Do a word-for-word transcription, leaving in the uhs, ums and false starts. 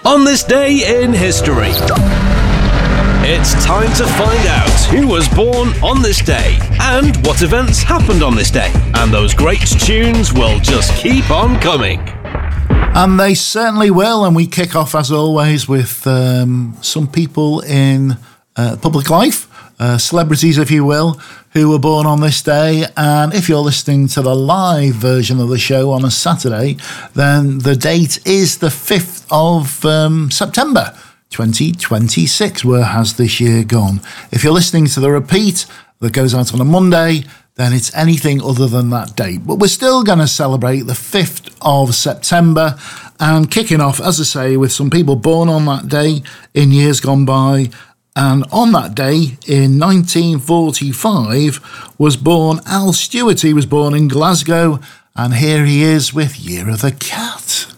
On this day in history, it's time to find out who was born on this day and what events happened on this day. And those great tunes will just keep on coming. And they certainly will. And we kick off, as always, with um, some people in uh, public life, uh, celebrities, if you will, who were born on this day. And if you're listening to the live version of the show on a Saturday, then the date is the fifth of um, September. twenty twenty-six. Where has this year gone? If you're listening to the repeat that goes out on a Monday, then it's anything other than that date. But we're still going to celebrate the fifth of September and kicking off, as I say, with some people born on that day in years gone by. And on that day in nineteen forty-five was born Al Stewart. He was born in Glasgow, and here he is with Year of the Cat.